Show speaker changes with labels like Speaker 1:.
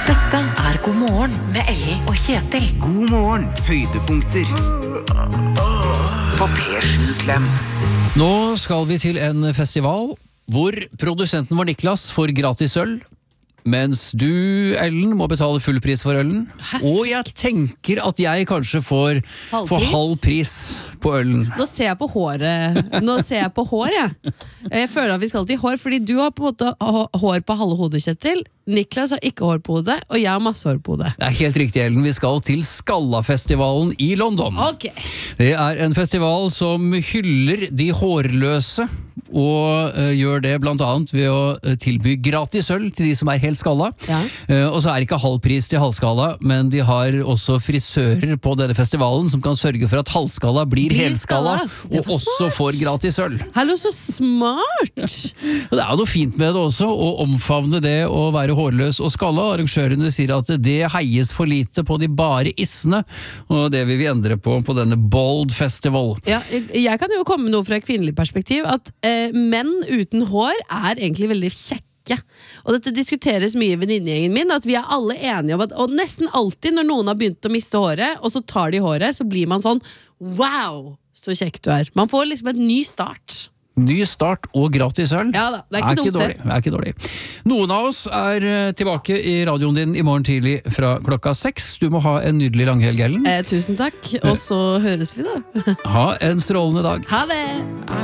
Speaker 1: Dette God morgen med Ellen og Kjetil.
Speaker 2: God morgen, høydepunkter på P7 Klem.
Speaker 3: Nå skal vi til en festival hvor produsenten vår Niklas får gratis øl, mens du, Ellen, må betale full pris for ølen. Og jeg tenker at jeg kanskje får halv pris på ølen.
Speaker 4: Nå ser jeg på håret. Jeg føler at vi skal til hår, fordi du har på en måte hår på halve hodet, Kjetil. Niklas har ikke hår på hodet, og jeg har masse hår på hodet.
Speaker 3: Det er helt riktig, Ellen. Vi skal til Skalla-festivalen i London.
Speaker 4: Okay.
Speaker 3: Det er en festival som hyller de hårløse, og gjør det blant annet ved å tilby gratis øl til de som er helt skalla.
Speaker 4: Ja.
Speaker 3: Og så er det ikke halv pris til halvskalla, men de har også frisører på denne festivalen som kan sørge for at halvskalla blir helskalla, og også får gratis øl.
Speaker 4: Hallo, så smart!
Speaker 3: Og det er jo noe fint med det også, å omfavne det å være hårløs og skalla. Arrangørene sier at det heies for lite på de bare issene, og det vil vi endre på denne Bold Festival.
Speaker 4: Ja, jeg kan jo komme med noe fra et kvinnelig perspektiv, at menn uten hår er egentlig veldig kjekke. Og dette diskuteres mye i venninnegjengen min, at vi er alle enige om at, og nesten alltid når noen har begynt å miste håret, og så tar de håret, så blir man sånn, wow, så kjekk du er. Man får liksom en ny start.
Speaker 3: Ny start og gratis øl.
Speaker 4: Ja da, det er ikke dumt
Speaker 3: dårlig. Det er ikke dårlig. Noen av oss er tilbake i radioen din i morgen tidlig fra 6:00. Du må ha en nydelig langhelg, Ellen.
Speaker 4: Tusen takk, og så høres vi da.
Speaker 3: Ha en strålende dag.
Speaker 4: Ha det!